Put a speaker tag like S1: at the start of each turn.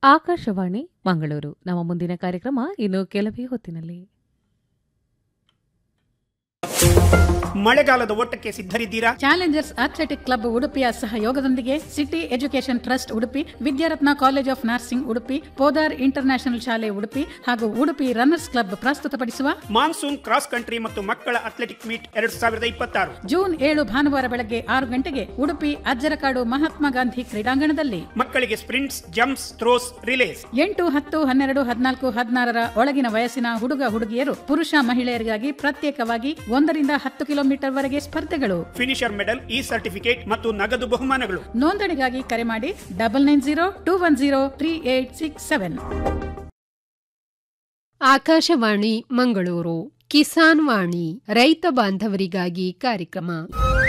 S1: ಆಕಾಶವಾಣಿ ಮಂಗಳೂರು. ನಮ್ಮ ಮುಂದಿನ ಕಾರ್ಯಕ್ರಮ ಇನ್ನು ಕೆಲವೇ ಹೊತ್ತಿನಲ್ಲಿ.
S2: ಮಳೆಗಾಲದ ಓಟಕ್ಕೆ ಸಿದ್ಧರಿದ್ದೀರಾ?
S3: ಚಾಲೆಂಜರ್ಸ್ ಅಥ್ಲೆಟಿಕ್ ಕ್ಲಬ್ ಉಡುಪಿಯ ಸಹಯೋಗದೊಂದಿಗೆ city education trust Udupi, Vidyaratna college of nursing Udupi, Podar international ಶಾಲೆ ಉಡುಪಿ ಹಾಗೂ ಉಡುಪಿ ರನ್ನರ್ಸ್ ಕ್ಲಬ್ ಪ್ರಸ್ತುತಪಡಿಸುವ
S2: ಮಾನ್ಸೂನ್ ಕ್ರಾಸ್ ಕಂಟ್ರಿ ಮತ್ತು ಮಕ್ಕಳ ಅಥ್ಲೆಟಿಕ್ ಮೀಟ್ 2026
S3: ಜೂನ್ 7 ಭಾನುವಾರ ಬೆಳಗ್ಗೆ 6 ಗಂಟೆಗೆ ಉಡುಪಿ ಅಜ್ಜರಕಾಡು ಮಹಾತ್ಮ ಗಾಂಧಿ ಕ್ರೀಡಾಂಗಣದಲ್ಲಿ.
S2: ಮಕ್ಕಳಿಗೆ ಸ್ಪ್ರಿಂಟ್ಸ್, ಜಂಪ್ಸ್, ಥ್ರೋಸ್, ರಿಲೇಸ್
S3: 8, 10, 12, 14, 16 ಒಳಗಿನ ವಯಸ್ಸಿನ ಹುಡುಗ ಹುಡುಗಿಯರು, ಪುರುಷ ಮಹಿಳೆಯರಿಗಾಗಿ ಪ್ರತ್ಯೇಕವಾಗಿ 1 ರಿಂದ 10 ಕಿಲೋಮೀಟರ್ ವರೆಗೆ ಸ್ಪರ್ಧೆಗಳು.
S2: ಫಿನಿಷರ್ ಮೆಡಲ್, ಇ ಸರ್ಟಿಫಿಕೇಟ್ ಮತ್ತು ನಗದು ಬಹುಮಾನಗಳು.
S3: ನೋಂದಣಿಗಾಗಿ ಕರೆ ಮಾಡಿ 9902103867.
S4: ಆಕಾಶವಾಣಿ ಮಂಗಳೂರು ಕಿಸಾನ್ ವಾಣಿ ರೈತ ಬಾಂಧವರಿಗಾಗಿ ಕಾರ್ಯಕ್ರಮ.